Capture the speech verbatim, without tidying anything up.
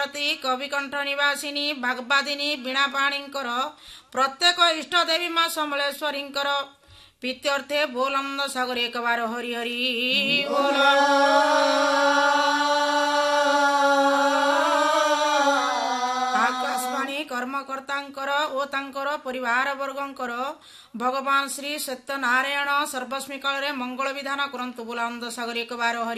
ଭାରତୀ कविकंठ निवासिनी भागवादिनी वीणापाणींकर प्रत्येक इष्ट देवी माँ समलेश्वरींकर प्रीत्यर्थे बोलंद सागर एक बार हरि हरि बोल। आकाशवाणी कर्मकर्तांकर ओ तांकर परिवार वर्गंकर भगवान श्री सत्यनारायण सर्वस्वी काल रे मंगल विधान करंतु बोलंद सागर एक बार हरि।